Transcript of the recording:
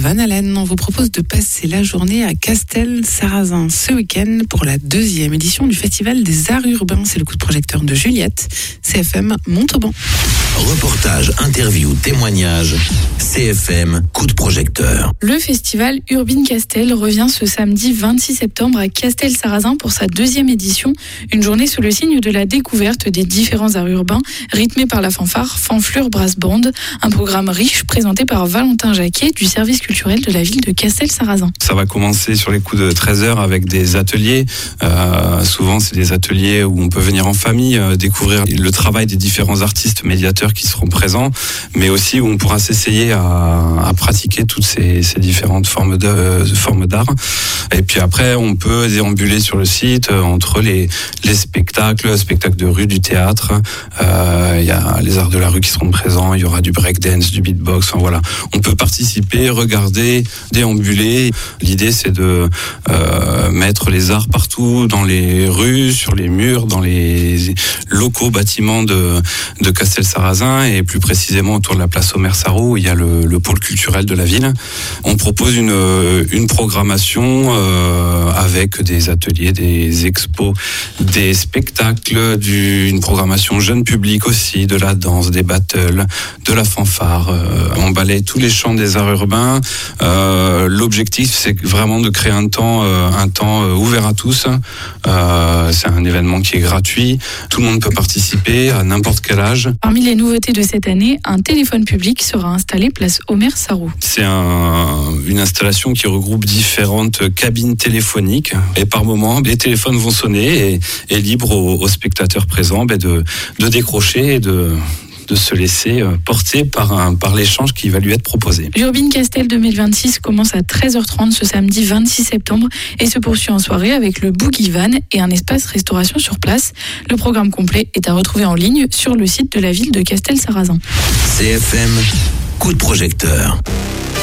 Van Allen. On vous propose de passer la journée à Castel-Sarrazin ce week-end pour la 2e édition du Festival des Arts Urbains. C'est le coup de projecteur de Juliette. CFM Montauban. Reportage, interview, témoignage. CFM coup de projecteur. Le festival Urbine Castel revient ce samedi 26 septembre à Castel-Sarrazin pour sa 2e édition. Une journée sous le signe de la découverte des différents arts urbains, rythmée par la fanfare Fanflure Brass Band. Un programme riche présenté par Valentin Jacquet du service culturel de la ville de Castel-Sarrazin. Ça va commencer sur les coups de 13h avec des ateliers. Souvent, c'est des ateliers où on peut venir en famille, découvrir le travail des différents artistes médiateurs qui seront présents, mais aussi où on pourra s'essayer à pratiquer toutes ces différentes formes d'art. Et puis après, on peut déambuler sur le site entre les spectacles de rue, du théâtre. Il y a les arts de la rue qui seront présents. Il y aura du breakdance, du beatbox. Enfin, voilà. On peut participer, regarder, déambuler. L'idée, c'est de mettre les arts partout, dans les rues, sur les murs, dans les locaux bâtiments de Castel-Sarrazin et plus précisément autour de la place Omer-Sarraut où il y a le pôle culturel de la ville. On propose une programmation avec des ateliers, des expos, des spectacles, une programmation jeune public aussi, de la danse, des battles, de la fanfare. On balaye tous les champs des arts urbains. L'objectif, c'est vraiment de créer un temps ouvert à tous. C'est un événement qui est gratuit. Tout le monde peut participer à n'importe quel âge. Parmi les nouveautés de cette année, un téléphone public sera installé place Omer-Sarraut. C'est une installation qui regroupe différentes cabines téléphoniques et par moment, les téléphones vont sonner et libre aux spectateurs présents de décrocher et de se laisser porter par l'échange qui va lui être proposé. L'Urbine Castel 2026 commence à 13h30 ce samedi 26 septembre et se poursuit en soirée avec le Boogie Van et un espace restauration sur place. Le programme complet est à retrouver en ligne sur le site de la ville de Castel-Sarrazin. CFM coup de projecteur.